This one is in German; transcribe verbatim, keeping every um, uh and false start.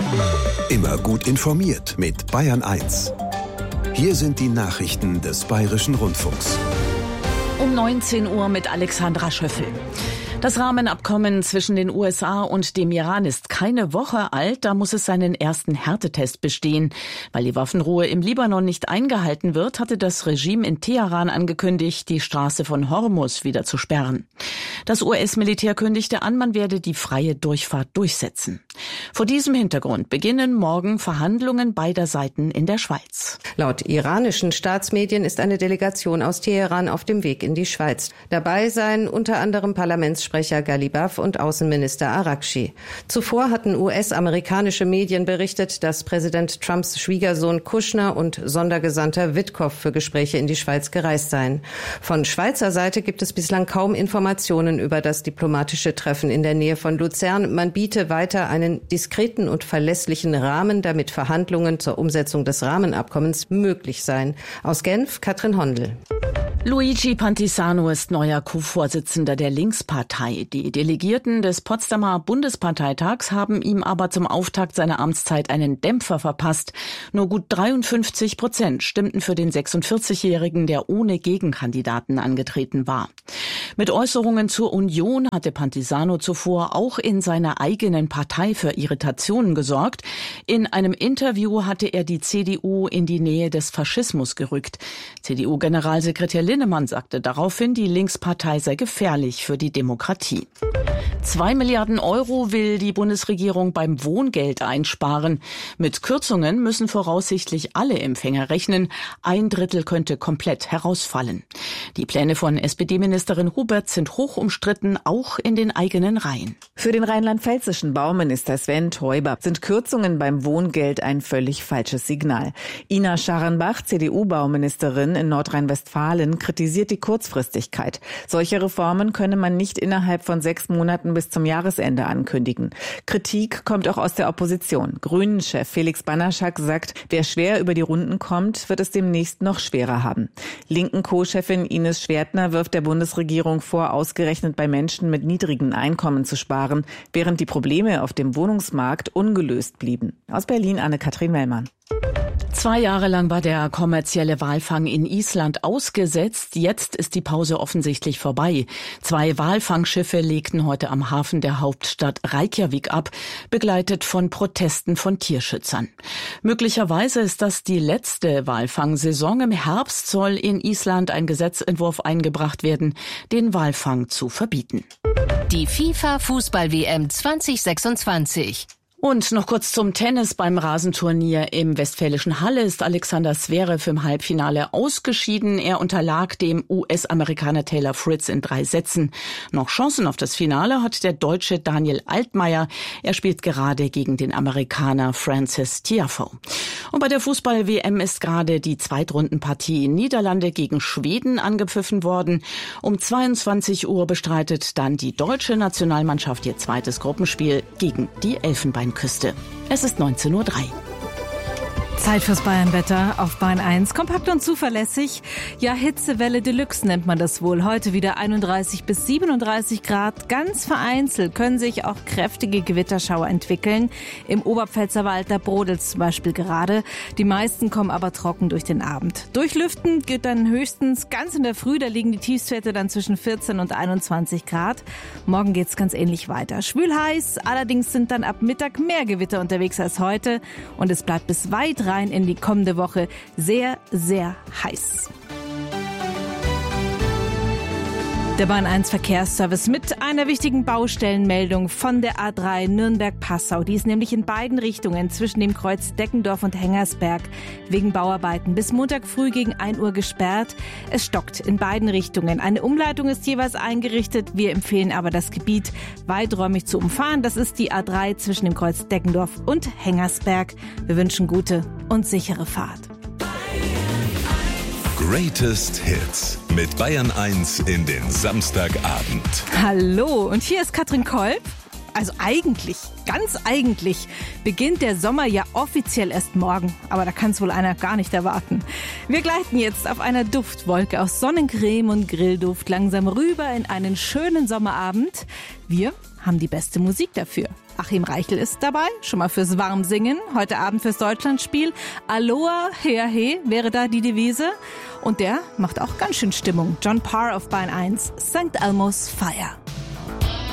Immer gut informiert mit Bayern eins. Hier sind die Nachrichten des Bayerischen Rundfunks. Um neunzehn Uhr mit Alexandra Schöffel. Das Rahmenabkommen zwischen den U S A und dem Iran ist keine Woche alt, da muss es seinen ersten Härtetest bestehen. Weil die Waffenruhe im Libanon nicht eingehalten wird, hatte das Regime in Teheran angekündigt, die Straße von Hormuz wieder zu sperren. Das U S-Militär kündigte an, man werde die freie Durchfahrt durchsetzen. Vor diesem Hintergrund beginnen morgen Verhandlungen beider Seiten in der Schweiz. Laut iranischen Staatsmedien ist eine Delegation aus Teheran auf dem Weg in die Schweiz. Dabei seien unter anderem Parlamentssprecher Ghalibaf und Außenminister Araghchi. Zuvor hatten U S-amerikanische Medien berichtet, dass Präsident Trumps Schwiegersohn Kushner und Sondergesandter Witkow für Gespräche in die Schweiz gereist seien. Von Schweizer Seite gibt es bislang kaum Informationen über das diplomatische Treffen in der Nähe von Luzern. Man biete weiter einen diskreten und verlässlichen Rahmen, damit Verhandlungen zur Umsetzung des Rahmenabkommens möglich seien. Aus Genf, Katrin Hondel. Luigi Pantisano ist neuer Co-Vorsitzender der Linkspartei. Die Delegierten des Potsdamer Bundesparteitags haben ihm aber zum Auftakt seiner Amtszeit einen Dämpfer verpasst. Nur gut dreiundfünfzig Prozent stimmten für den sechsundvierzigjährigen, der ohne Gegenkandidaten angetreten war. Mit Äußerungen zur Union hatte Pantisano zuvor auch in seiner eigenen Partei für Irritationen gesorgt. In einem Interview hatte er die C D U in die Nähe des Faschismus gerückt. C D U-Generalsekretär Linnemann sagte daraufhin, die Linkspartei sei gefährlich für die Demokratie. Zwei Milliarden Euro will die Bundesregierung beim Wohngeld einsparen. Mit Kürzungen müssen voraussichtlich alle Empfänger rechnen. Ein Drittel könnte komplett herausfallen. Die Pläne von S P D-Ministerin Hubert sind hoch umstritten, auch in den eigenen Reihen. Für den rheinland-pfälzischen Bauminister Sven Teuber sind Kürzungen beim Wohngeld ein völlig falsches Signal. Ina Scharrenbach, C D U-Bauministerin in Nordrhein-Westfalen, kritisiert die Kurzfristigkeit. Solche Reformen könne man nicht innerhalb von sechs Monaten bis zum Jahresende ankündigen. Kritik kommt auch aus der Opposition. Grünen-Chef Felix Banaschak sagt, wer schwer über die Runden kommt, wird es demnächst noch schwerer haben. Linken Co-Chefin Ines Schwertner wirft der Bundesregierung vor, ausgerechnet bei Menschen mit niedrigen Einkommen zu sparen, während die Probleme auf dem Wohnungsmarkt ungelöst blieben. Aus Berlin Anne-Kathrin Mellmann. Zwei Jahre lang war der kommerzielle Walfang in Island ausgesetzt. Jetzt ist die Pause offensichtlich vorbei. Zwei Walfangschiffe legten heute am Hafen der Hauptstadt Reykjavik ab, begleitet von Protesten von Tierschützern. Möglicherweise ist das die letzte Walfangsaison. Im Herbst soll in Island ein Gesetzentwurf eingebracht werden, den Walfang zu verbieten. Die FIFA-Fußball-W M zwanzig sechsundzwanzig. Und noch kurz zum Tennis. Beim Rasenturnier im Westfälischen Halle ist Alexander Zverev im Halbfinale ausgeschieden. Er unterlag dem U S-Amerikaner Taylor Fritz in drei Sätzen. Noch Chancen auf das Finale hat der Deutsche Daniel Altmaier. Er spielt gerade gegen den Amerikaner Frances Tiafoe. Und bei der Fußball-W M ist gerade die Zweitrundenpartie in Niederlande gegen Schweden angepfiffen worden. Um zweiundzwanzig Uhr bestreitet dann die deutsche Nationalmannschaft ihr zweites Gruppenspiel gegen die Elfenbeinküste. Es ist neunzehn Uhr drei. Zeit fürs Bayernwetter auf Bayern eins. Kompakt und zuverlässig. Ja, Hitzewelle Deluxe nennt man das wohl. Heute wieder einunddreißig bis siebenunddreißig Grad. Ganz vereinzelt können sich auch kräftige Gewitterschauer entwickeln. Im Oberpfälzerwald, da brodelt es zum Beispiel gerade. Die meisten kommen aber trocken durch den Abend. Durchlüften geht dann höchstens ganz in der Früh. Da liegen die Tiefstwerte dann zwischen vierzehn und einundzwanzig Grad. Morgen geht's ganz ähnlich weiter. Schwül heiß, allerdings sind dann ab Mittag mehr Gewitter unterwegs als heute. Und es bleibt bis weit rein in die kommende Woche sehr, sehr heiß. Der Bayern eins Verkehrsservice mit einer wichtigen Baustellenmeldung von der A drei Nürnberg-Passau. Die ist nämlich in beiden Richtungen zwischen dem Kreuz Deckendorf und Hengersberg wegen Bauarbeiten bis Montag früh gegen ein Uhr gesperrt. Es stockt in beiden Richtungen. Eine Umleitung ist jeweils eingerichtet. Wir empfehlen aber, das Gebiet weiträumig zu umfahren. Das ist die A drei zwischen dem Kreuz Deckendorf und Hengersberg. Wir wünschen gute und sichere Fahrt. Greatest Hits mit Bayern eins in den Samstagabend. Hallo, und hier ist Katrin Kolb. Also eigentlich, ganz eigentlich, beginnt der Sommer ja offiziell erst morgen. Aber da kann es wohl einer gar nicht erwarten. Wir gleiten jetzt auf einer Duftwolke aus Sonnencreme und Grillduft langsam rüber in einen schönen Sommerabend. Wir haben die beste Musik dafür. Achim Reichel ist dabei, schon mal fürs Warmsingen, heute Abend fürs Deutschlandspiel. Aloha, hea he wäre da die Devise. Und der macht auch ganz schön Stimmung. John Parr auf Bayern eins, Sankt Elmo's Fire.